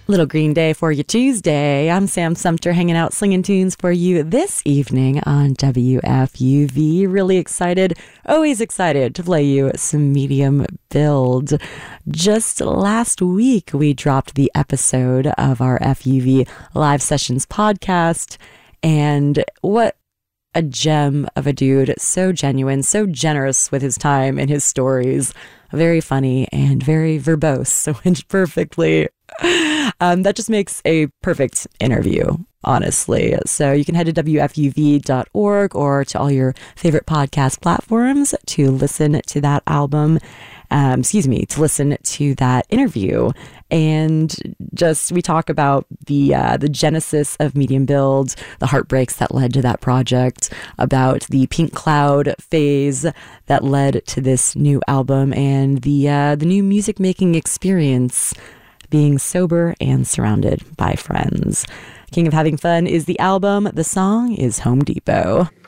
Little Green Day for you Tuesday. I'm Sam Sumter hanging out slinging tunes for you this evening on WFUV. Really excited, always excited to play you some Medium Build. Just last week we dropped the episode of our FUV Live Sessions podcast, and what a gem of a dude. So genuine, so generous with his time and his stories. Very funny and very verbose, which perfectly... that just makes a perfect interview, honestly. So you can head to WFUV.org or to all your favorite podcast platforms to listen to that album. To listen to that interview. And just, we talk about the genesis of Medium Build, the heartbreaks that led to that project, about the Pink Cloud phase that led to this new album, and the new music making experience, being sober and surrounded by friends. King of Having Fun is the album. The song is Home Depot.